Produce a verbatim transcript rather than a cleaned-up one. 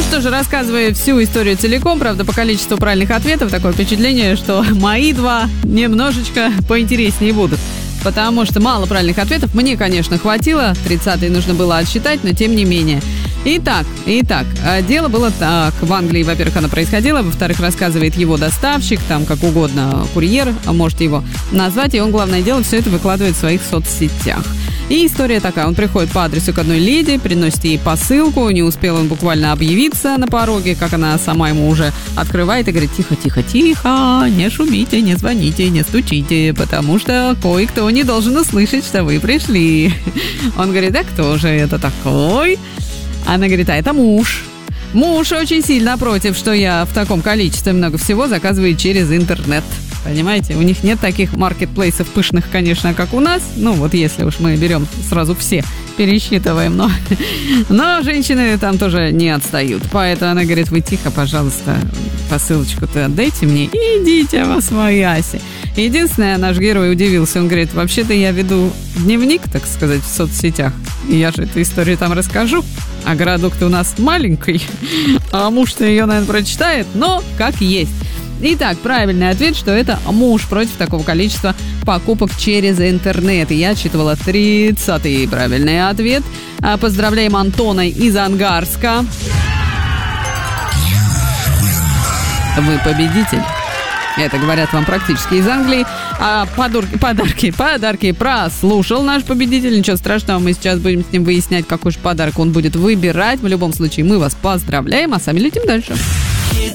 что же, рассказывая всю историю целиком, правда, по количеству правильных ответов, такое впечатление, что мои два немножечко поинтереснее будут. Потому что мало правильных ответов. Мне, конечно, хватило. тридцатый нужно было отсчитать, но тем не менее. Итак, итак, дело было так. В Англии, во-первых, оно происходило. Во-вторых, рассказывает его доставщик, там как угодно, курьер, можете его назвать. И он, главное дело, все это выкладывает в своих соцсетях. И история такая. Он приходит по адресу к одной леди, приносит ей посылку. Не успел он буквально объявиться на пороге, как она сама ему уже открывает и говорит: тихо, тихо, тихо, не шумите, не звоните, не стучите, потому что кое-кто не должен услышать, что вы пришли. Он говорит: да кто же это такой? Она говорит: а это муж. Муж очень сильно против, что я в таком количестве много всего заказываю через интернет. Понимаете, у них нет таких маркетплейсов пышных, конечно, как у нас. Ну, вот если уж мы берем сразу все, пересчитываем. Но, но женщины там тоже не отстают. Поэтому она говорит: вы тихо, пожалуйста, посылочку-то отдайте мне и идите во свояси. Единственное, наш герой удивился. Он говорит: вообще-то я веду дневник, так сказать, в соцсетях. И я же эту историю там расскажу. А городок-то у нас маленький. А муж-то ее, наверное, прочитает. Но как есть. Итак, правильный ответ, что это муж против такого количества покупок через интернет. И я отсчитывала тридцатый правильный ответ. Поздравляем Антона из Ангарска. Вы победитель. Это говорят вам практически из Англии. А подарки, подарки, подарки прослушал наш победитель. Ничего страшного, мы сейчас будем с ним выяснять, какой же подарок он будет выбирать. В любом случае, мы вас поздравляем, а сами летим дальше.